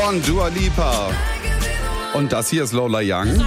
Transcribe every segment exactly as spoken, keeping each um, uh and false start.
Von Dua Lipa. Und das hier ist Lola Young.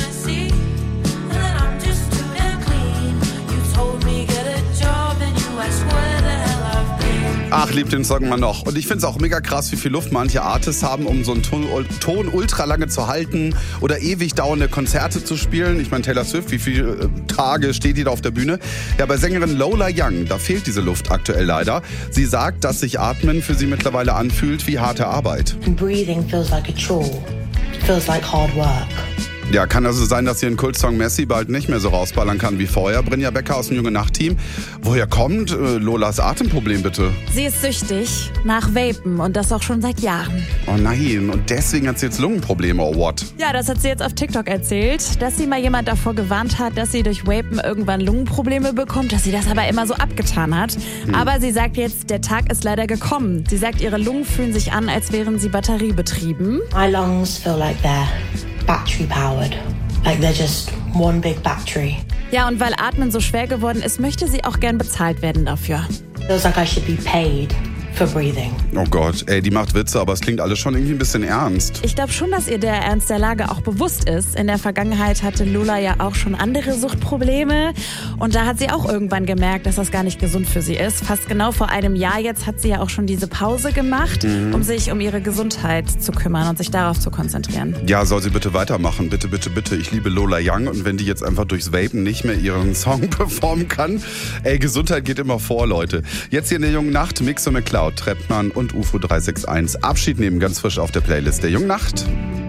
Ach, liebt den Song mal noch. Und ich finde es auch mega krass, wie viel Luft manche Artists haben, um so einen Ton, Ton ultra lange zu halten oder ewig dauernde Konzerte zu spielen. Ich meine, Taylor Swift, wie viele Tage steht die da auf der Bühne? Ja, bei Sängerin Lola Young, da fehlt diese Luft aktuell leider. Sie sagt, dass sich Atmen für sie mittlerweile anfühlt wie harte Arbeit. Breathing feels like a chore. It feels like hard work. Ja, kann also sein, dass ihr den Kultsong Messi bald nicht mehr so rausballern kann wie vorher. Brynja Becker aus dem Junge-Nacht-Team. Woher kommt äh, Lolas Atemproblem bitte? Sie ist süchtig nach Vapen und das auch schon seit Jahren. Oh nein, und deswegen hat sie jetzt Lungenprobleme, oh what? Ja, das hat sie jetzt auf TikTok erzählt, dass sie mal jemand davor gewarnt hat, dass sie durch Vapen irgendwann Lungenprobleme bekommt, dass sie das aber immer so abgetan hat. Hm. Aber sie sagt jetzt, der Tag ist leider gekommen. Sie sagt, ihre Lungen fühlen sich an, als wären sie batteriebetrieben. My lungs feel like they're battery powered, like they're just one big battery. Ja, und weil Atmen so schwer geworden ist, möchte sie auch gern bezahlt werden dafür. Feels like I should be paid for breathing. Oh Gott, ey, die macht Witze, aber es klingt alles schon irgendwie ein bisschen ernst. Ich glaube schon, dass ihr der Ernst der Lage auch bewusst ist. In der Vergangenheit hatte Lola ja auch schon andere Suchtprobleme und da hat sie auch irgendwann gemerkt, dass das gar nicht gesund für sie ist. Fast genau vor einem Jahr jetzt hat sie ja auch schon diese Pause gemacht, mhm. um sich um ihre Gesundheit zu kümmern und sich darauf zu konzentrieren. Ja, soll sie bitte weitermachen. Bitte, bitte, bitte. Ich liebe Lola Young und wenn die jetzt einfach durchs Vapen nicht mehr ihren Song performen kann, ey, Gesundheit geht immer vor, Leute. Jetzt hier in der Jungen Nacht, Mix und McCloud, Treppmann und U F O drei sechs eins. Abschied nehmen, ganz frisch auf der Playlist der Jungen Nacht.